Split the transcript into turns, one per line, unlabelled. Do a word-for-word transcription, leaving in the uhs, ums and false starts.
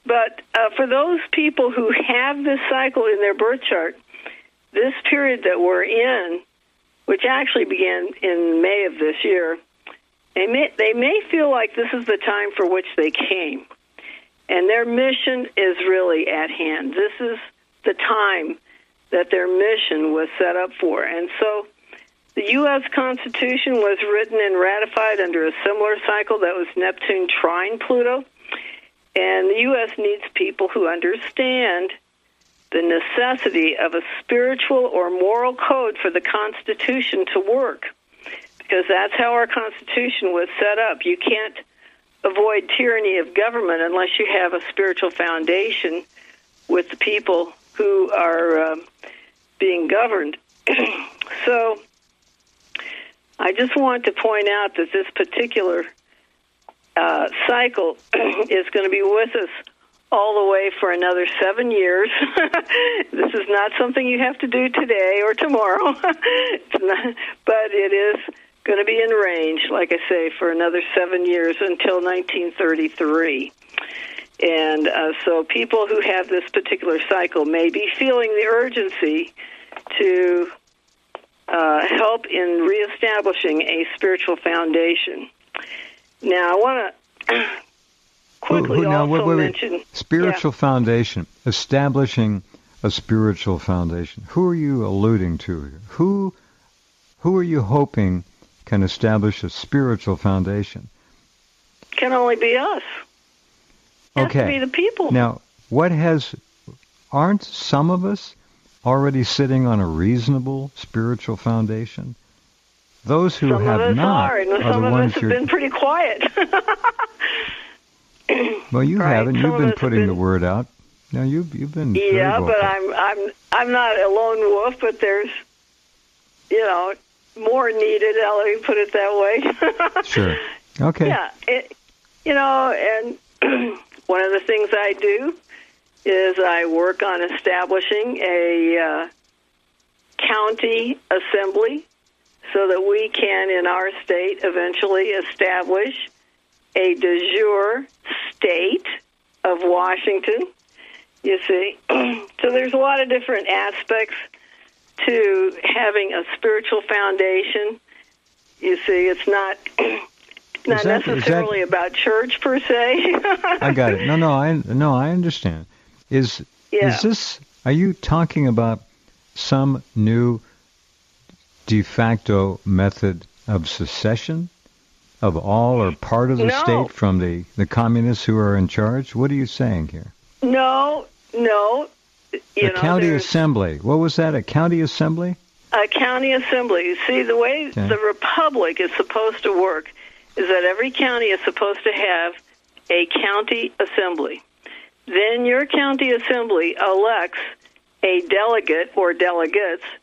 But uh, for those people who have this cycle in their birth chart, this period that we're in, which actually began in May of this year, they may, they may feel like this is the time for which they came. And their mission is really at hand. This is the time that their mission was set up for. And so the U S Constitution was written and ratified under a similar cycle that was Neptune trine Pluto. And the U S needs people who understand the necessity of a spiritual or moral code for the Constitution to work, because that's how our Constitution was set up. You can't avoid tyranny of government unless you have a spiritual foundation with the people who are uh, being governed. So I just want to point out that this particular uh, cycle is going to be with us all the way for another seven years. This is not something you have to do today or tomorrow, it's not, but it is going to be in range, like I say, for another seven years until nineteen thirty-three. And uh, so people who have this particular cycle may be feeling the urgency to uh, help in reestablishing a spiritual foundation. Now, I want to quickly who, who, now, also wait, wait, mention... Wait.
Spiritual yeah. foundation, establishing a spiritual foundation. Who are you alluding to here? Who, who are you hoping can establish a spiritual foundation?
Can only be us. It
okay.
has to be the people.
Now, what has... Aren't some of us already sitting on a reasonable spiritual foundation? Those who
some
have
of us
not
are, and
are
some
the
of
ones
us have
you're...
been pretty quiet.
Well, you
right.
haven't.
Some
You've been putting
been...
the word out. No, you've you've been.
Yeah,
very
but
vocal.
I'm I'm I'm not a lone wolf. But there's, you know, more needed. Let me put it that way.
Sure. Okay.
Yeah. It, you know, and one of the things I do is I work on establishing a uh, county assembly so that we can, in our state, eventually establish a de jure state of Washington, you see. So there's a lot of different aspects to having a spiritual foundation. You see, it's not not that, necessarily that, about church per se.
I got it. No, no, I no, I understand. Is
yeah.
is this? Are you talking about some new de facto method of secession of all or part of the
no.
state from the, the communists who are in charge? What are you saying here?
No, no. You
a
know,
county assembly. What was that, a county assembly?
A county assembly. You see, the way okay. the republic is supposed to work is that every county is supposed to have a county assembly. Then your county assembly elects a delegate or delegates